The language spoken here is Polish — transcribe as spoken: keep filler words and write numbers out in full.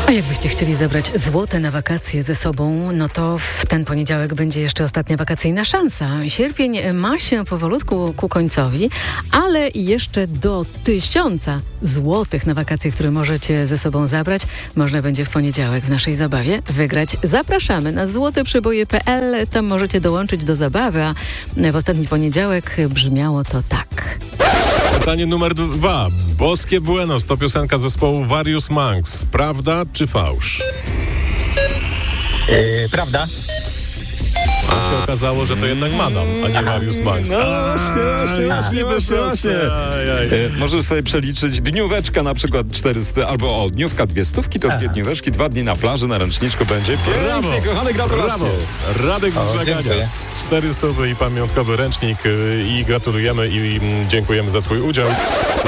A jakbyście chcieli zabrać złote na wakacje ze sobą, no to w ten poniedziałek będzie jeszcze ostatnia wakacyjna szansa. Sierpień ma się powolutku ku końcowi, ale jeszcze do tysiąca złotych na wakacje, które możecie ze sobą zabrać, można będzie w poniedziałek w naszej zabawie wygrać. Zapraszamy na złoteprzeboje kropka pe el, tam możecie dołączyć do zabawy, a w ostatni poniedziałek brzmiało to tak. Pytanie numer dwa. Boskie Buenos to piosenka zespołu Various Monks. Prawda czy fałsz? Yy, prawda. A się okazało, że to jednak Madam, a nie Various Monks. No właśnie, właśnie, właśnie, właśnie, właśnie. E, Możesz sobie przeliczyć dnióweczka na przykład czterysta, albo o, dniówka dwie stówki, to dwie dnióweczki, dwa dni na plaży, na ręczniczku będzie. Pięknie, kochane, gratulacje. Brawo. Radek z Żegania. czterysta i pamiątkowy ręcznik i gratulujemy i dziękujemy za twój udział.